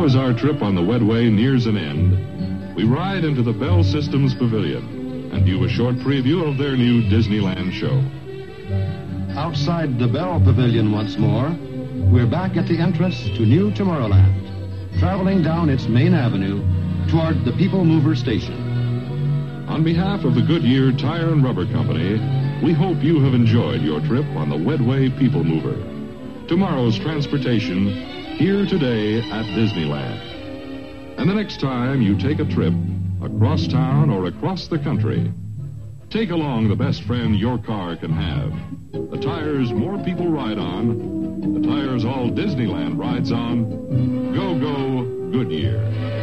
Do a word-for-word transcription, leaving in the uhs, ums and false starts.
Now, as our trip on the Wedway nears an end, we ride into the Bell Systems Pavilion and view a short preview of their new Disneyland show. Outside the Bell Pavilion once more, we're back at the entrance to New Tomorrowland, traveling down its main avenue toward the People Mover Station. On behalf of the Goodyear Tire and Rubber Company, we hope you have enjoyed your trip on the Wedway People Mover. Tomorrow's transportation, here today at Disneyland. And the next time you take a trip across town or across the country, take along the best friend your car can have. The tires more people ride on, the tires all Disneyland rides on. Go, go, Goodyear.